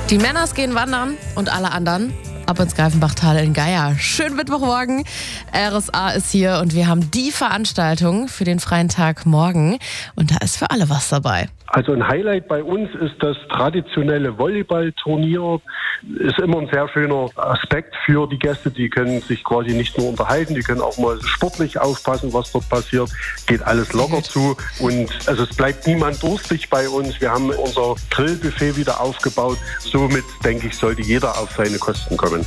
Die Männers gehen wandern und alle anderen ab ins Greifenbachtal in Geier. Schönen Mittwochmorgen. RSA ist hier und wir haben die Veranstaltung für den freien Tag morgen. Und da ist für alle was dabei. Also ein Highlight bei uns ist das traditionelle Volleyballturnier. Ist immer ein sehr schöner Aspekt für die Gäste. Die können sich quasi nicht nur unterhalten, die können auch mal sportlich aufpassen, was dort passiert. Geht alles locker zu und also es bleibt niemand durstig bei uns. Wir haben unser Grillbuffet wieder aufgebaut. Somit, denke ich, sollte jeder auf seine Kosten kommen.